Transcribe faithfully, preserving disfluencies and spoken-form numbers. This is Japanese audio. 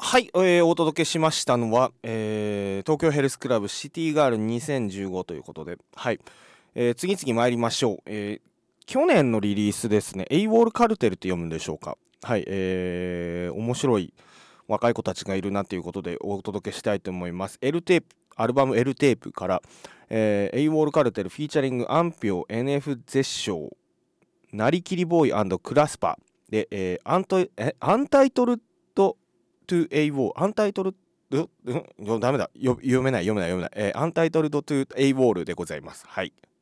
はい、えーお届けしましたのは、えー東京ヘルスクラブシティガールにせんじゅうごということで、はい、えー次々参りましょう。えー去年のリリースですね、エイウォールカルテルって読むんでしょうか。はい、えー面白い若い子たちがいるなということでお届けしたいと思います。L テープ、アルバム L テープから、えー、エイウォールカルテルフィーチャリングアンピョ エヌエフ 絶唱なりきりボーイ&クラスパで、えーアントえアンタイトルド to A Wall アンタイトルドダメだよ読めない読めない読めない、えー、アンタイトルド to A Wall でございます。はい。